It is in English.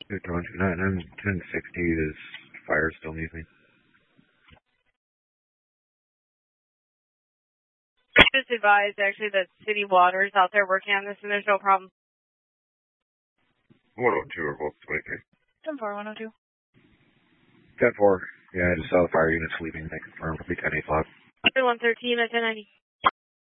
Victor 129, I'm 1060. This fire still needs me. Just advised, actually, that city water is out there working on this, and there's no problem. 102 or both 23. 10-4, 102. 10-4. Yeah, I just saw the fire units leaving. They confirmed it'll be 10-8 o'clock. 113 at 1090.